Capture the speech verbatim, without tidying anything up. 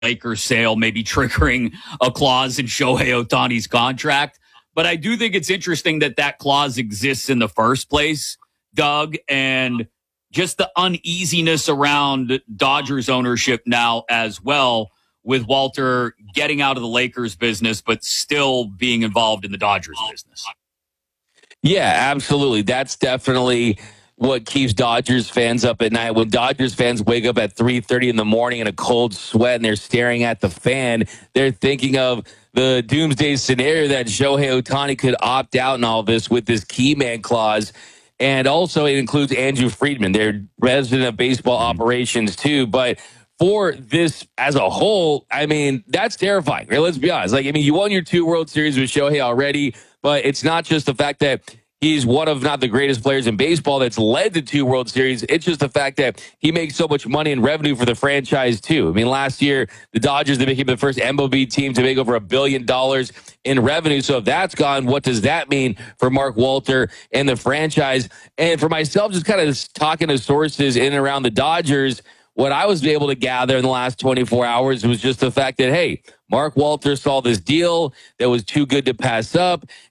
Lakers sale, maybe triggering a clause in Shohei Ohtani's contract. But I do think it's interesting that that clause exists in the first place, Doug, and just the uneasiness around Dodgers ownership now as well, with Walter getting out of the Lakers business, but still being involved in the Dodgers business. Yeah, absolutely. That's definitely what keeps Dodgers fans up at night. When Dodgers fans wake up at three thirty in the morning in a cold sweat and they're staring at the fan, they're thinking of the doomsday scenario that Shohei Ohtani could opt out in all this with this key man clause. And also it includes Andrew Friedman, their president of baseball operations too. But for this as a whole, I mean, that's terrifying. Right? Let's be honest. Like, I mean, you won your two World Series with Shohei already, but it's not just the fact that he's one of not the greatest players in baseball that's led to two World Series. It's just the fact that he makes so much money in revenue for the franchise, too. I mean, last year, the Dodgers, they became the first M L B team to make over a billion dollars in revenue. So if that's gone, what does that mean for Mark Walter and the franchise? And for myself, just kind of talking to sources in and around the Dodgers, what I was able to gather in the last twenty-four hours was just the fact that, hey, Mark Walter saw this deal that was too good to pass up.